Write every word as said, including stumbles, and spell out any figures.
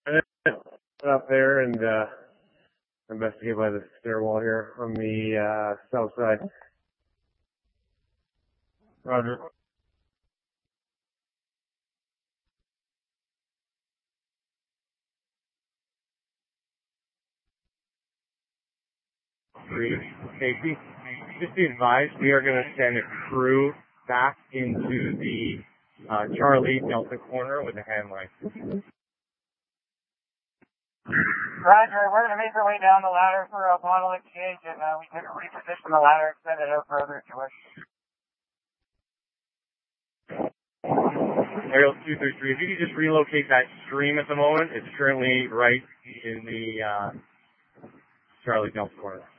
Up there and uh, investigate by the stairwell here on the uh, south side. Roger. Three. Casey, just be advised, we are going to send a crew back into the uh, Charlie Delta corner with a hand line. Roger, we're going to make our way down the ladder for a model exchange, and uh, we can reposition the ladder, extend it out further to us. Aerial two three three, if you could just relocate that stream at the moment, it's currently right in the uh, Charlie Delta corner.